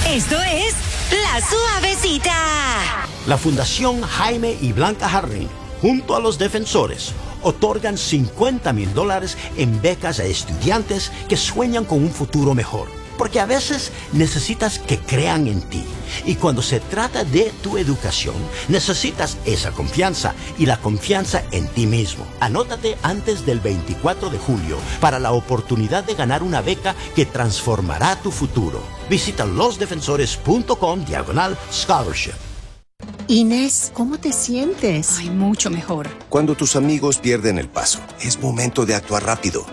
Esto es La Suavecita. La Fundación Jaime y Blanca Jardín, junto a los defensores, otorgan $50,000 en becas a estudiantes que sueñan con un futuro mejor. Porque a veces necesitas que crean en ti. Y cuando se trata de tu educación, necesitas esa confianza y la confianza en ti mismo. Anótate antes del 24 de julio para la oportunidad de ganar una beca que transformará tu futuro. Visita losdefensores.com/scholarship. Inés, ¿cómo te sientes? Ay, mucho mejor. Cuando tus amigos pierden el paso, es momento de actuar rápido.